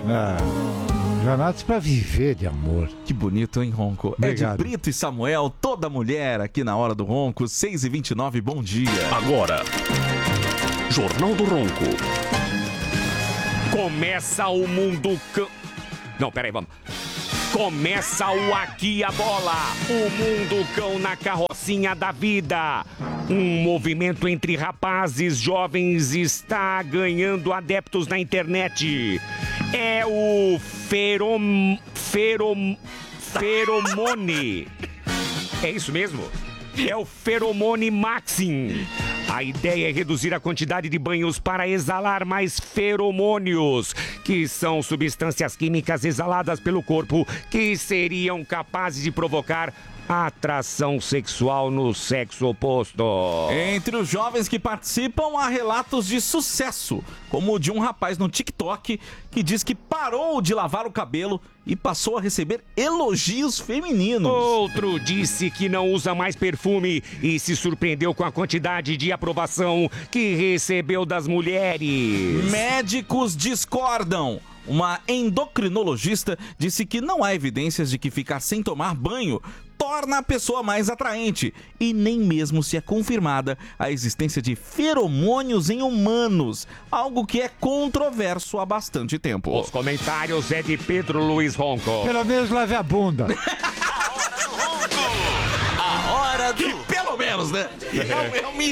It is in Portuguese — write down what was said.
Granados pra viver de amor. Que bonito, hein, Ronco? Obrigado. É de Brito e Samuel, toda mulher aqui na Hora do Ronco, 6h29, bom dia. Agora, Jornal do Ronco. Começa o mundo... Não, peraí, vamos. Começa o Aqui a Bola, o mundo cão na carrocinha da vida. Um movimento entre rapazes jovens está ganhando adeptos na internet. É o feromone. É isso mesmo? É o feromone maxim. A ideia é reduzir a quantidade de banhos para exalar mais feromônios, que são substâncias químicas exaladas pelo corpo que seriam capazes de provocar atração sexual no sexo oposto. Entre os jovens que participam, há relatos de sucesso, como o de um rapaz no TikTok que diz que parou de lavar o cabelo e passou a receber elogios femininos. Outro disse que não usa mais perfume e se surpreendeu com a quantidade de aprovação que recebeu das mulheres. Médicos discordam. Uma endocrinologista disse que não há evidências de que ficar sem tomar banho torna a pessoa mais atraente e nem mesmo se é confirmada a existência de feromônios em humanos, algo que é controverso há bastante tempo. Os comentários é de Pedro Luiz Ronco. Pelo menos lave a bunda. A hora do... Pelo menos, né? É um